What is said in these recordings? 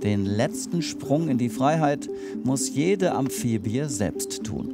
Den letzten Sprung in die Freiheit muss jede Amphibie selbst tun.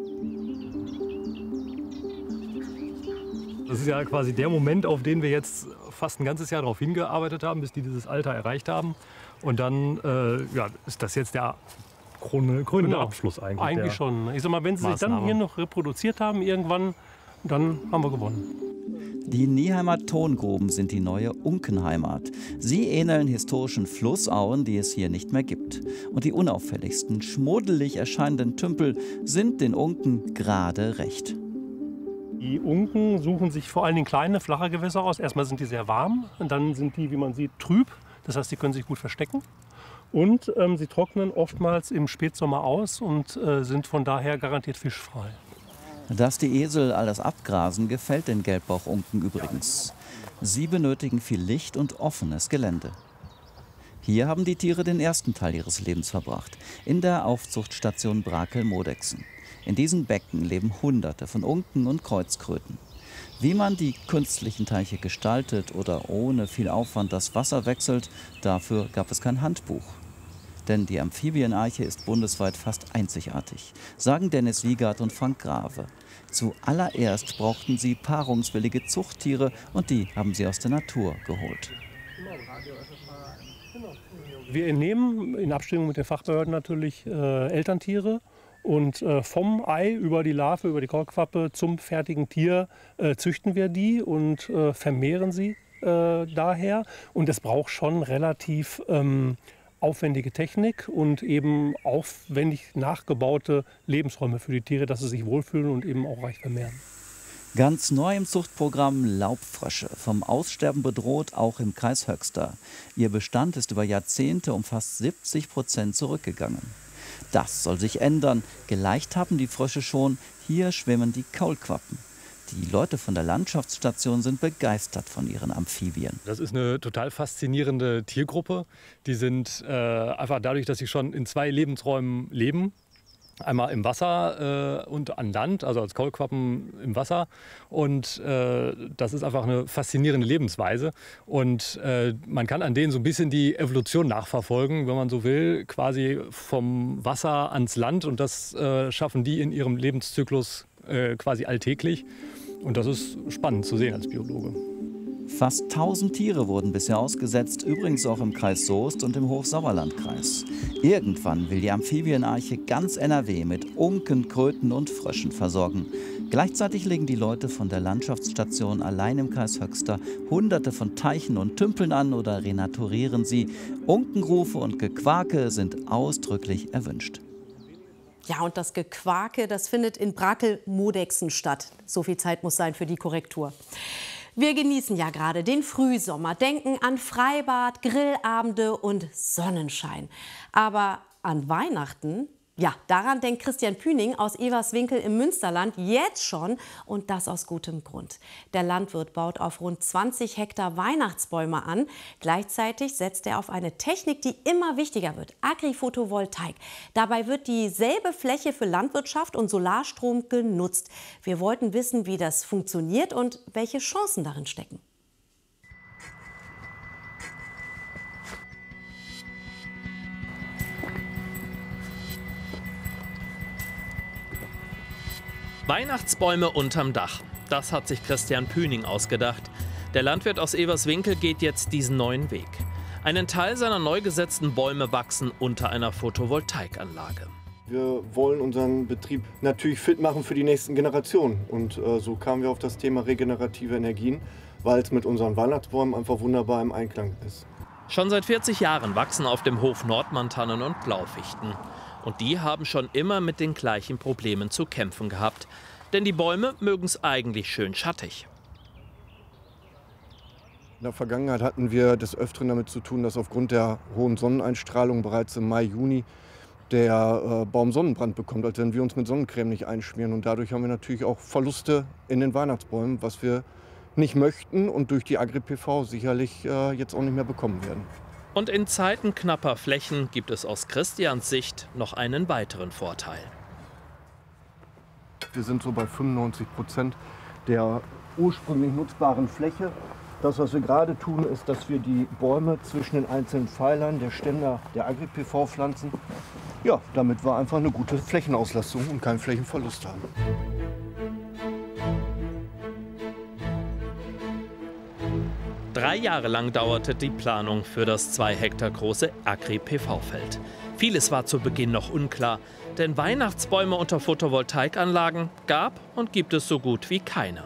Das ist ja quasi der Moment, auf den wir jetzt fast ein ganzes Jahr darauf hingearbeitet haben, bis die dieses Alter erreicht haben. Und dann ist das jetzt der krönende Abschluss eigentlich. Eigentlich schon. Ich sag mal, wenn sie sich dann hier noch reproduziert haben irgendwann, dann haben wir gewonnen. Die Nieheimer Tongruben sind die neue Unkenheimat. Sie ähneln historischen Flussauen, die es hier nicht mehr gibt. Und die unauffälligsten, schmuddelig erscheinenden Tümpel sind den Unken gerade recht. Die Unken suchen sich vor allen Dingen kleine, flache Gewässer aus. Erstmal sind die sehr warm und dann sind die, wie man sieht, trüb. Das heißt, die können sich gut verstecken. Und sie trocknen oftmals im Spätsommer aus und sind von daher garantiert fischfrei. Dass die Esel alles abgrasen, gefällt den Gelbbauchunken übrigens. Sie benötigen viel Licht und offenes Gelände. Hier haben die Tiere den ersten Teil ihres Lebens verbracht, in der Aufzuchtstation Brakel-Modexen. In diesen Becken leben Hunderte von Unken und Kreuzkröten. Wie man die künstlichen Teiche gestaltet oder ohne viel Aufwand das Wasser wechselt, dafür gab es kein Handbuch. Denn die Amphibienarche ist bundesweit fast einzigartig, sagen Dennis Wiegert und Frank Grave. Zuallererst brauchten sie paarungswillige Zuchttiere und die haben sie aus der Natur geholt. Wir entnehmen in Abstimmung mit den Fachbehörden natürlich Elterntiere. Und vom Ei über die Larve, über die Kaulquappe zum fertigen Tier züchten wir die und vermehren sie daher. Und es braucht schon relativ aufwendige Technik und eben aufwendig nachgebaute Lebensräume für die Tiere, dass sie sich wohlfühlen und eben auch reich vermehren. Ganz neu im Zuchtprogramm Laubfrösche, vom Aussterben bedroht, auch im Kreis Höxter. Ihr Bestand ist über Jahrzehnte um fast 70% zurückgegangen. Das soll sich ändern. Geleicht haben die Frösche schon. Hier schwimmen die Kaulquappen. Die Leute von der Landschaftsstation sind begeistert von ihren Amphibien. Das ist eine total faszinierende Tiergruppe. Die sind einfach dadurch, dass sie schon in 2 Lebensräumen leben. Einmal im Wasser und an Land, also als Kaulquappen im Wasser. Und das ist einfach eine faszinierende Lebensweise. Und man kann an denen so ein bisschen die Evolution nachverfolgen, wenn man so will, quasi vom Wasser ans Land. Und das schaffen die in ihrem Lebenszyklus quasi alltäglich. Und das ist spannend zu sehen als Biologe. Fast 1000 Tiere wurden bisher ausgesetzt, übrigens auch im Kreis Soest und im Hochsauerlandkreis. Irgendwann will die Amphibienarche ganz NRW mit Unken, Kröten und Fröschen versorgen. Gleichzeitig legen die Leute von der Landschaftsstation allein im Kreis Höxter Hunderte von Teichen und Tümpeln an oder renaturieren sie. Unkenrufe und Gequake sind ausdrücklich erwünscht. Ja, und das Gequake, das findet in Brakel-Modexen statt. So viel Zeit muss sein für die Korrektur. Wir genießen ja gerade den Frühsommer, denken an Freibad, Grillabende und Sonnenschein. Aber an Weihnachten, ja, daran denkt Christian Püning aus Everswinkel im Münsterland jetzt schon und das aus gutem Grund. Der Landwirt baut auf rund 20 Hektar Weihnachtsbäume an. Gleichzeitig setzt er auf eine Technik, die immer wichtiger wird, Agri-Photovoltaik. Dabei wird dieselbe Fläche für Landwirtschaft und Solarstrom genutzt. Wir wollten wissen, wie das funktioniert und welche Chancen darin stecken. Weihnachtsbäume unterm Dach. Das hat sich Christian Püning ausgedacht. Der Landwirt aus Everswinkel geht jetzt diesen neuen Weg. Einen Teil seiner neu gesetzten Bäume wachsen unter einer Photovoltaikanlage. Wir wollen unseren Betrieb natürlich fit machen für die nächsten Generationen. Und so kamen wir auf das Thema regenerative Energien, weil es mit unseren Weihnachtsbäumen einfach wunderbar im Einklang ist. Schon seit 40 Jahren wachsen auf dem Hof Nordmantannen und Blaufichten. Und die haben schon immer mit den gleichen Problemen zu kämpfen gehabt. Denn die Bäume mögen es eigentlich schön schattig. In der Vergangenheit hatten wir des Öfteren damit zu tun, dass aufgrund der hohen Sonneneinstrahlung bereits im Mai, Juni der Baum Sonnenbrand bekommt, als wenn wir uns mit Sonnencreme nicht einschmieren. Und dadurch haben wir natürlich auch Verluste in den Weihnachtsbäumen, was wir nicht möchten und durch die Agri-PV sicherlich jetzt auch nicht mehr bekommen werden. Und in Zeiten knapper Flächen gibt es aus Christians Sicht noch einen weiteren Vorteil. Wir sind so bei 95% der ursprünglich nutzbaren Fläche. Das, was wir gerade tun, ist, dass wir die Bäume zwischen den einzelnen Pfeilern der Ständer der Agri-PV pflanzen. Ja, damit wir einfach eine gute Flächenauslastung und keinen Flächenverlust haben. Drei Jahre lang dauerte die Planung für das 2 Hektar große Agri-PV-Feld. Vieles war zu Beginn noch unklar, denn Weihnachtsbäume unter Photovoltaikanlagen gab und gibt es so gut wie keine.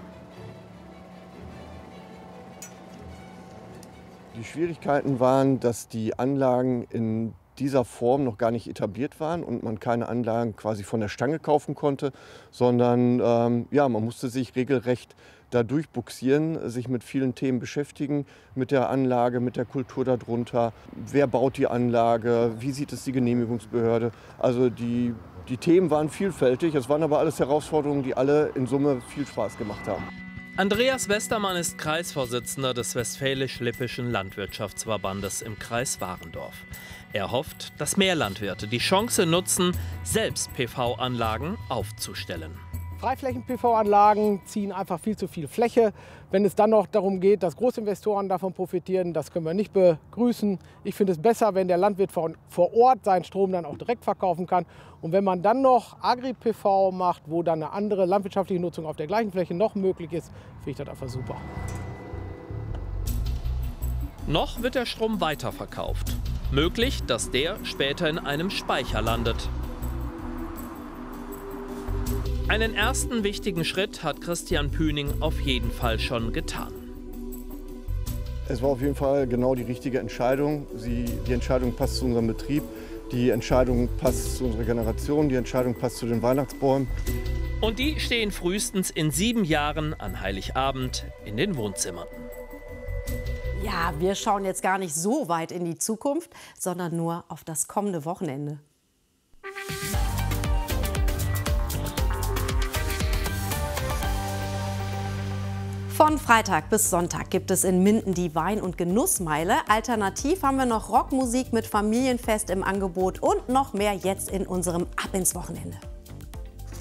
Die Schwierigkeiten waren, dass die Anlagen in dieser Form noch gar nicht etabliert waren und man keine Anlagen quasi von der Stange kaufen konnte, sondern man musste sich regelrecht da durchbuxieren, sich mit vielen Themen beschäftigen, mit der Anlage, mit der Kultur darunter. Wer baut die Anlage? Wie sieht es die Genehmigungsbehörde? Also die Themen waren vielfältig, es waren aber alles Herausforderungen, die alle in Summe viel Spaß gemacht haben. Andreas Westermann ist Kreisvorsitzender des Westfälisch-Lippischen Landwirtschaftsverbandes im Kreis Warendorf. Er hofft, dass mehr Landwirte die Chance nutzen, selbst PV-Anlagen aufzustellen. Freiflächen-PV-Anlagen ziehen einfach viel zu viel Fläche. Wenn es dann noch darum geht, dass Großinvestoren davon profitieren, das können wir nicht begrüßen. Ich finde es besser, wenn der Landwirt vor Ort seinen Strom dann auch direkt verkaufen kann. Und wenn man dann noch Agri-PV macht, wo dann eine andere landwirtschaftliche Nutzung auf der gleichen Fläche noch möglich ist, finde ich das einfach super. Noch wird der Strom weiterverkauft. Möglich, dass der später in einem Speicher landet. Einen ersten wichtigen Schritt hat Christian Püning auf jeden Fall schon getan. Es war auf jeden Fall genau die richtige Entscheidung. Die Entscheidung passt zu unserem Betrieb, die Entscheidung passt zu unserer Generation, die Entscheidung passt zu den Weihnachtsbäumen. Und die stehen frühestens in 7 Jahren an Heiligabend in den Wohnzimmern. Ja, wir schauen jetzt gar nicht so weit in die Zukunft, sondern nur auf das kommende Wochenende. Von Freitag bis Sonntag gibt es in Minden die Wein- und Genussmeile. Alternativ haben wir noch Rockmusik mit Familienfest im Angebot und noch mehr jetzt in unserem Ab ins Wochenende.